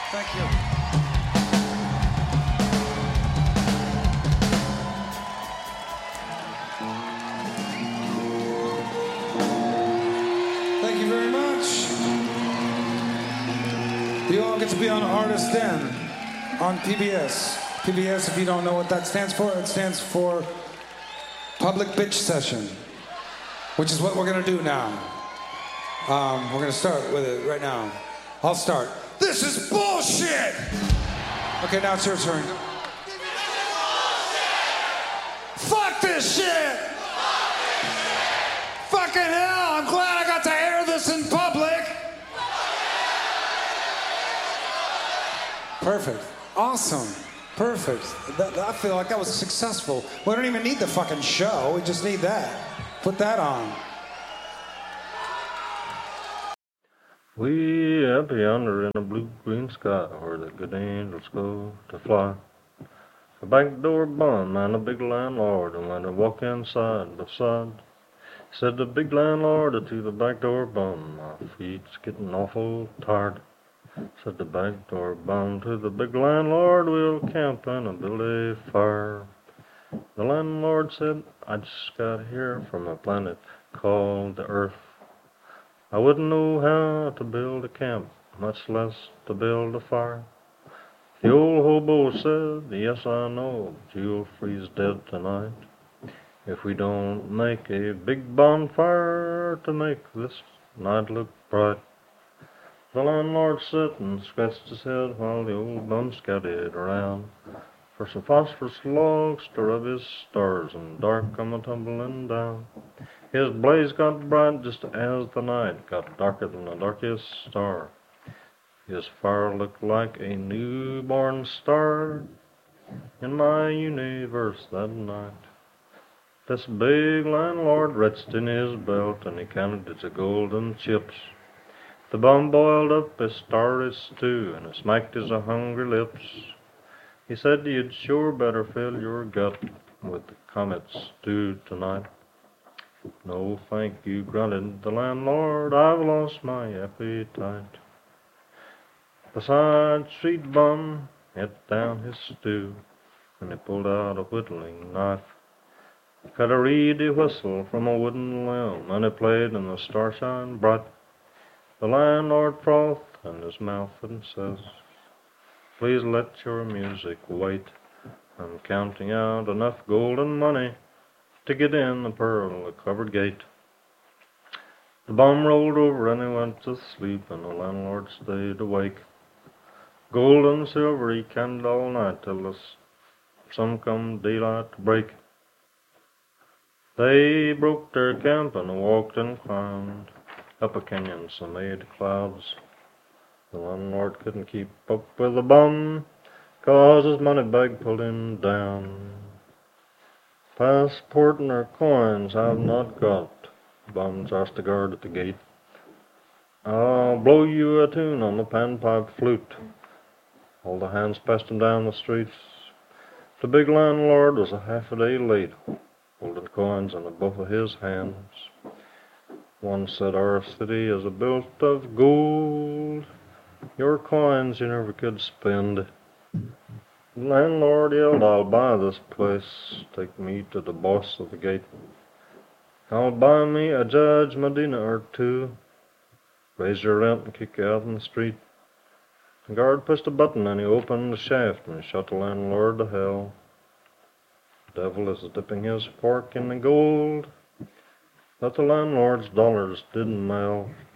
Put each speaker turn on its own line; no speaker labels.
Thank you. Thank you very much. You all get to be on Artist Den on PBS. PBS, if you don't know what that stands for, it stands for Public Bitch Session, which is what we're gonna do now. We're gonna start with it right now. I'll start. This is bullshit! Okay, now it's your turn. Fuck this shit! Fucking hell, I'm glad I got to air this in public. Perfect. Awesome. Perfect. I feel like that was successful. We don't even need the fucking show. We just need that. Put that on.
Way up yonder in a blue-green sky where the good angels go to fly. A backdoor bum and a big landlord, and when I walk inside the side, said the big landlord to the backdoor bum, my feet's getting awful tired. Said the backdoor bum to the big landlord, we'll camp and build a fire. The landlord said, I just got here from a planet called the Earth. I wouldn't know how to build a camp, much less to build a fire. The old hobo said, yes, I know, but you'll freeze dead tonight if we don't make a big bonfire to make this night look bright. The landlord sat and scratched his head while the old bum scouted around for some phosphorus logs to rub his stars, and dark come a-tumbling down. His blaze got bright just as the night got darker than the darkest star. His fire looked like a newborn star in my universe that night. This big landlord reached in his belt and he counted his golden chips. The bum boiled up a starry stew and he smacked his hungry lips. He said you'd sure better fill your gut with the comet stew tonight. No, thank you, grunted the landlord, I've lost my appetite. The side street bum hit down his stew, and he pulled out a whittling knife. He cut a reedy whistle from a wooden limb, and he played in the starshine bright. The landlord frothed in his mouth and says, please let your music wait. I'm counting out enough golden money to get in the pearl-covered gate. The bum rolled over and he went to sleep, and the landlord stayed awake. Gold and silver he counted all night till the sun come daylight to break. They broke their camp and walked and climbed up a canyon so made clouds. The landlord couldn't keep up with the bum, 'cause his money bag pulled him down. Passport and their coins I've not got, bums asked the guard at the gate. I'll blow you a tune on the panpipe flute. All the hands passed him down the streets. The big landlord was a half a day late, holding coins in both of his hands. One said, our city is built of gold, your coins you never could spend. The landlord yelled, I'll buy this place, take me to the boss of the gate. I'll buy me a Judge Medina or two, raise your rent and kick you out in the street. The guard pushed a button and he opened the shaft and he shot the landlord to hell. The devil is dipping his fork in the gold that the landlord's dollars didn't melt.